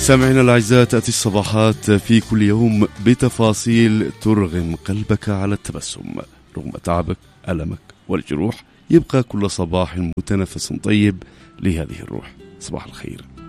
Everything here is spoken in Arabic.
سامعينا الأعزاء، تأتي الصباحات في كل يوم بتفاصيل ترغم قلبك على التبسم رغم تعبك، ألمك والجروح. يبقى كل صباح متنفس طيب لهذه الروح. صباح الخير.